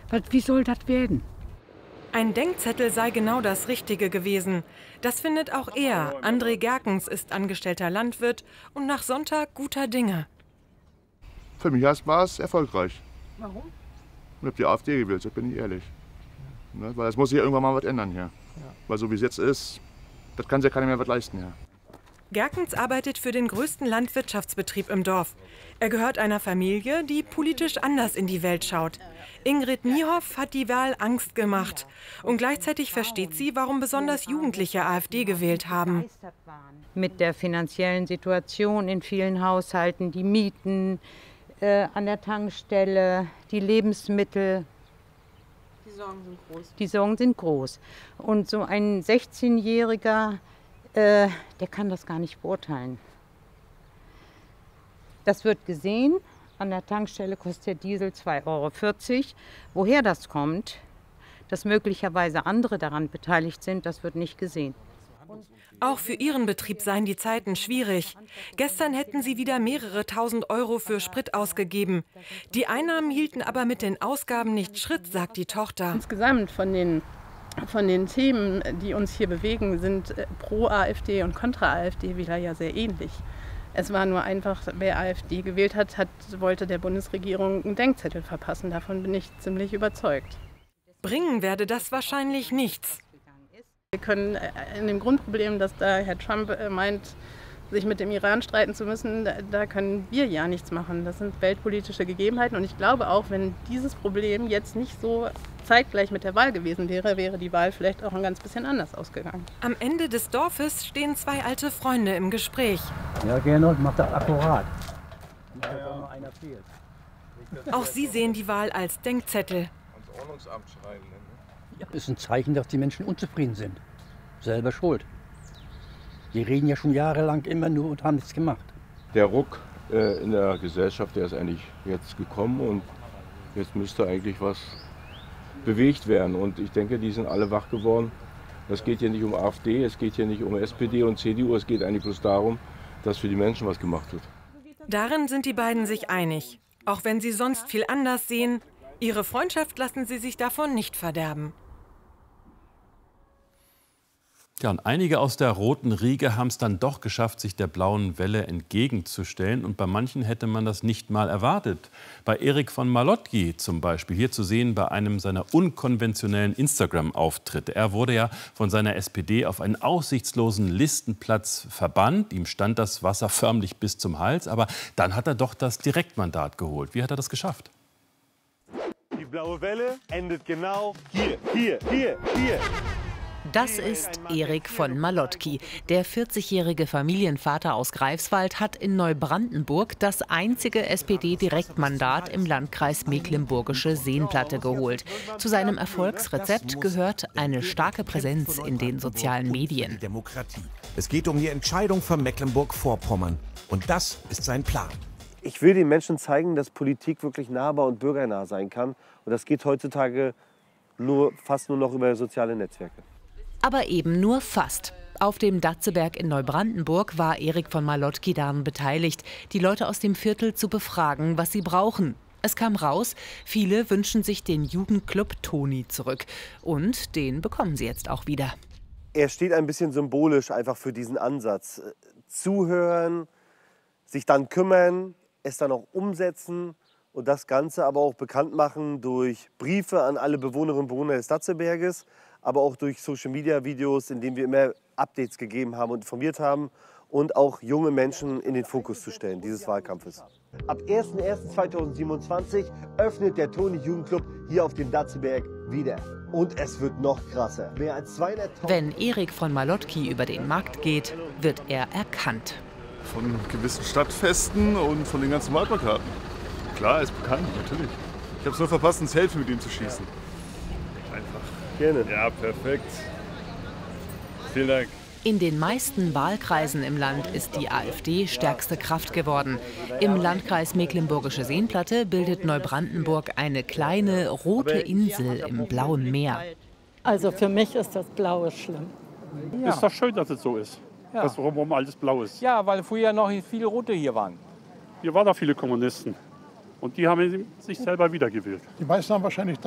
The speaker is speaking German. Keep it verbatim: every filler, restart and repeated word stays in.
Was, wie soll das werden? Ein Denkzettel sei genau das Richtige gewesen. Das findet auch er. André Gerkens ist angestellter Landwirt und nach Sonntag guter Dinge. Für mich war es erfolgreich. Warum? Ich habe die AfD gewählt, das bin ich ehrlich. Ne? Weil es muss sich ja irgendwann mal was ändern hier. Ja. Weil so wie es jetzt ist, das kann sich ja keiner mehr was leisten hier. Gerkens arbeitet für den größten Landwirtschaftsbetrieb im Dorf. Er gehört einer Familie, die politisch anders in die Welt schaut. Ingrid Niehoff hat die Wahl Angst gemacht. Und gleichzeitig versteht sie, warum besonders Jugendliche AfD gewählt haben. Mit der finanziellen Situation in vielen Haushalten, die Mieten äh, an der Tankstelle, die Lebensmittel. Die Sorgen sind groß. Die Sorgen sind groß. Und so ein sechzehnjähriger, äh, der kann das gar nicht beurteilen. Das wird gesehen. An der Tankstelle kostet der Diesel zwei Euro vierzig. Woher das kommt, dass möglicherweise andere daran beteiligt sind, das wird nicht gesehen. Auch für ihren Betrieb seien die Zeiten schwierig. Gestern hätten sie wieder mehrere tausend Euro für Sprit ausgegeben. Die Einnahmen hielten aber mit den Ausgaben nicht Schritt, sagt die Tochter. Insgesamt von den, von den Themen, die uns hier bewegen, sind pro AfD und kontra AfD-Wähler ja sehr ähnlich. Es war nur einfach, wer AfD gewählt hat, hat, wollte der Bundesregierung einen Denkzettel verpassen. Davon bin ich ziemlich überzeugt. Bringen werde das wahrscheinlich nichts. Wir können in dem Grundproblem, dass da Herr Trump meint, sich mit dem Iran streiten zu müssen, da können wir ja nichts machen. Das sind weltpolitische Gegebenheiten. Und ich glaube auch, wenn dieses Problem jetzt nicht so zeitgleich mit der Wahl gewesen wäre, wäre die Wahl vielleicht auch ein ganz bisschen anders ausgegangen. Am Ende des Dorfes stehen zwei alte Freunde im Gespräch. Ja, Gernot macht das akkurat. Ja, ja. Einer fehlt. Auch sie sehen die Wahl als Denkzettel. Ans Ordnungsamt schreiben. Ja, das ist ein Zeichen, dass die Menschen unzufrieden sind. Selber schuld. Die reden ja schon jahrelang immer nur und haben nichts gemacht. Der Ruck äh, in der Gesellschaft, der ist eigentlich jetzt gekommen und jetzt müsste eigentlich was bewegt werden. Und ich denke, die sind alle wach geworden. Es geht hier nicht um AfD, es geht hier nicht um S P D und C D U, es geht eigentlich bloß darum, dass für die Menschen was gemacht wird. Darin sind die beiden sich einig. Auch wenn sie sonst viel anders sehen, ihre Freundschaft lassen sie sich davon nicht verderben. Ja, und einige aus der roten Riege haben es dann doch geschafft, sich der blauen Welle entgegenzustellen. Und bei manchen hätte man das nicht mal erwartet. Bei Erik von Malotki zum Beispiel, hier zu sehen bei einem seiner unkonventionellen Instagram-Auftritte. Er wurde ja von seiner S P D auf einen aussichtslosen Listenplatz verbannt. Ihm stand das Wasser förmlich bis zum Hals. Aber dann hat er doch das Direktmandat geholt. Wie hat er das geschafft? Die blaue Welle endet genau hier, hier, hier, hier. Das ist Erik von Malotki. Der vierzigjährige Familienvater aus Greifswald hat in Neubrandenburg das einzige S P D-Direktmandat im Landkreis Mecklenburgische Seenplatte geholt. Zu seinem Erfolgsrezept gehört eine starke Präsenz in den sozialen Medien. Demokratie. Es geht um die Entscheidung für Mecklenburg-Vorpommern. Und das ist sein Plan. Ich will den Menschen zeigen, dass Politik wirklich nahbar und bürgernah sein kann. Und das geht heutzutage nur, fast nur noch über soziale Netzwerke. Aber eben nur fast. Auf dem Datzeberg in Neubrandenburg war Erik von Malotki daran beteiligt, die Leute aus dem Viertel zu befragen, was sie brauchen. Es kam raus, viele wünschen sich den Jugendclub Toni zurück. Und den bekommen sie jetzt auch wieder. Er steht ein bisschen symbolisch einfach für diesen Ansatz. Zuhören, sich dann kümmern, es dann auch umsetzen und das Ganze aber auch bekannt machen durch Briefe an alle Bewohnerinnen und Bewohner des Datzeberges, aber auch durch Social-Media-Videos, in denen wir immer Updates gegeben haben und informiert haben und auch junge Menschen in den Fokus zu stellen dieses Wahlkampfes. Ab erster erster zweitausendsiebenundzwanzig öffnet der Toni Jugendclub hier auf dem Datzeberg wieder. Und es wird noch krasser. Mehr als zweihunderttausend. Wenn Erik von Malotki über den Markt geht, wird er erkannt. Von gewissen Stadtfesten und von den ganzen Wahlplakaten. Klar, er ist bekannt, natürlich. Ich habe es nur verpasst, ein Selfie mit ihm zu schießen. Einfach. Gerne. Ja, perfekt. Vielen Dank. In den meisten Wahlkreisen im Land ist die AfD stärkste Kraft geworden. Im Landkreis Mecklenburgische Seenplatte bildet Neubrandenburg eine kleine rote Insel im blauen Meer. Also für mich ist das Blaue schlimm. Ja. Ist doch schön, dass es so ist, ja. Dass drumherum alles blau ist. Ja, weil früher noch viele Rote hier waren. Hier waren auch viele Kommunisten und die haben sich selber wiedergewählt. Die meisten haben wahrscheinlich